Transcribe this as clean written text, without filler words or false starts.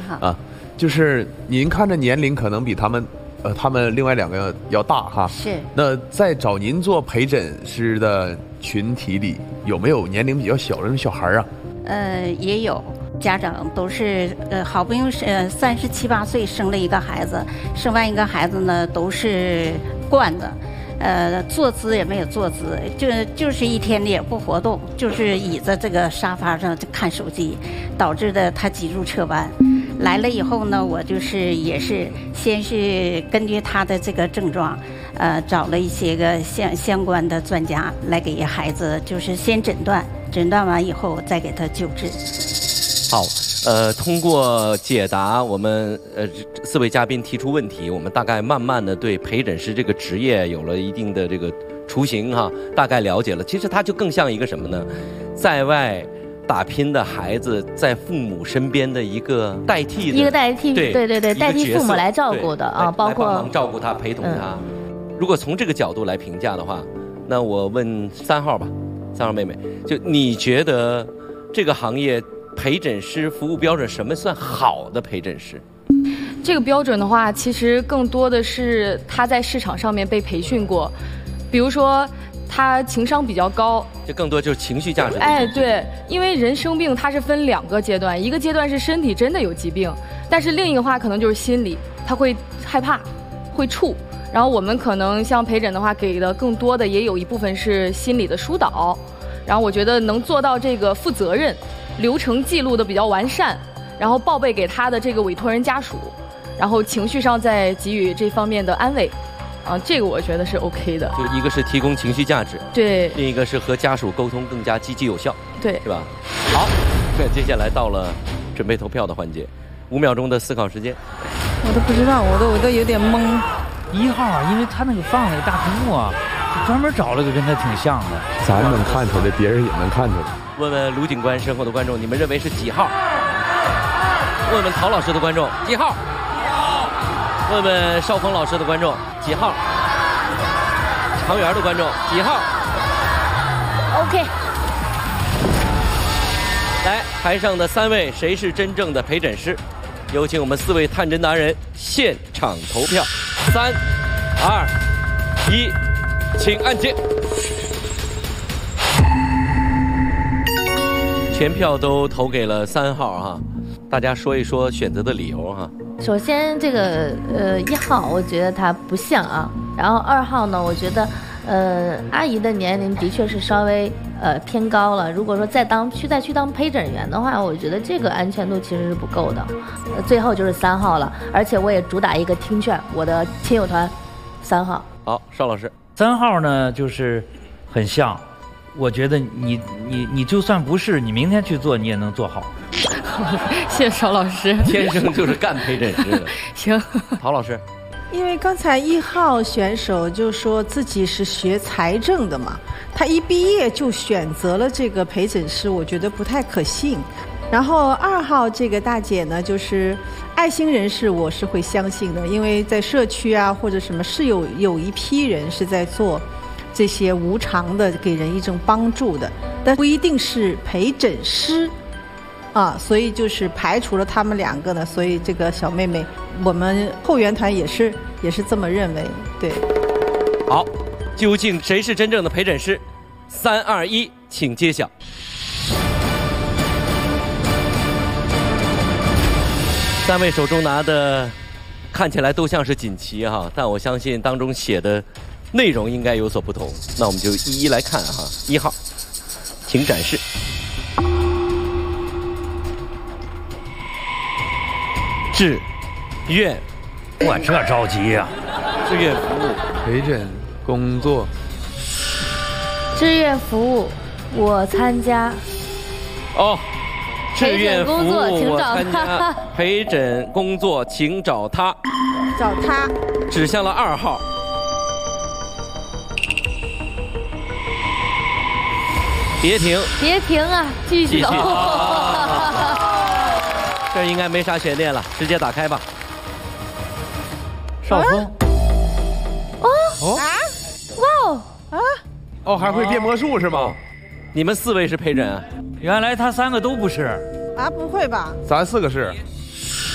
哈。 啊，就是您看着年龄可能比他们另外2个要大哈。 是。 那在找您做陪诊师的群体里，有没有年龄比较小的小孩啊？ 也有。家长都是好不容易37、8岁生了一个孩子，生完一个孩子呢都是惯的，坐姿也没有坐姿，就是一天也不活动，就是倚在这个沙发上看手机，导致的他脊柱侧弯。来了以后呢，我也是先是根据他的这个症状，找了一些个相关的专家来给孩子就是先诊断完以后再给他救治。 好，通过解答我们4位嘉宾提出问题，我们大概慢慢的对陪诊师这个职业有了一定的这个雏形哈，大概了解了。其实它就更像一个什么呢？在外打拼的孩子在父母身边的一个代替的， 对，代替父母来照顾的啊，包括帮忙照顾他、陪同他。如果从这个角度来评价的话，那我问3号吧，3号妹妹，就你觉得这个行业陪诊师服务标准什么算好的陪诊师？ 这个标准的话，其实更多的是他在市场上面被培训过，比如说他情商比较高， 这更多就是情绪价值。 对，因为人生病它是分2个阶段，一个阶段是身体真的有疾病，但是另一个话可能就是心理，他会害怕，会怵。然后我们可能像陪诊的话，给的更多的也有一部分是心理的疏导。然后我觉得能做到这个负责任，流程记录的比较完善，然后报备给他的这个委托人家属，然后情绪上再给予这方面的安慰，这个我觉得是 OK 的。 就一个是提供情绪价值， 对， 另一个是和家属沟通更加积极有效， 对， 是吧？好，那接下来到了准备投票的环节，5秒钟的思考时间。 我都不知道，我都有点懵。 1号，因为他那个放那个大屏幕啊，专门找了个跟他挺像的。 咱能看出来，别人也能看出来。 问问卢警官身后的观众，你们认为是几号？问问陶老师的观众几号？问问邵峰老师的观众几号？常园的观众几号 ？OK。 来，台上的3位，谁是真正的陪诊师？有请我们4位探诊达人现场投票。3、2、1，请按键。全票都投给了3号哈，大家说一说选择的理由哈。 首先这个1号我觉得他不像啊，然后2号呢，我觉得阿姨的年龄的确是稍微偏高了，如果说再去当陪诊员的话，我觉得这个安全度其实是不够的。最后就是3号了，而且我也主打一个听劝，我的亲友团3号。 好，邵老师 ，3号呢就是很像。我觉得你就算不是，你明天去做你也能做好。 谢谢邵老师， 天生就是干陪诊师的。 行， 陶老师， 因为刚才1号选手就说自己是学财政的嘛，他一毕业就选择了这个陪诊师，我觉得不太可信。然后2号这个大姐呢，就是爱心人士，我是会相信的，因为在社区啊或者什么是有一批人是在做这些无偿的给人一种帮助的，但不一定是陪诊师啊，所以就是排除了他们2个呢，所以这个小妹妹我们后援团也是这么认为。对， 好，究竟谁是真正的陪诊师？3、2、1，请揭晓。3位手中拿的看起来都像是锦旗哈，但我相信当中写的内容应该有所不同，那我们就一一来看哈。1号，请展示。志愿， 我这着急呀！ 志愿服务， 陪诊工作， 志愿服务，我参加。 哦，志愿服务我参加。陪诊工作，请找他。 找他。 指向了2号。别停！ 别停啊！继续走。 这应该没啥悬念了，直接打开吧。 邵峰。 还会变魔术是吗？ 你们4位是陪诊啊？ 原来他3个都不是啊？不会吧？ 咱4个是。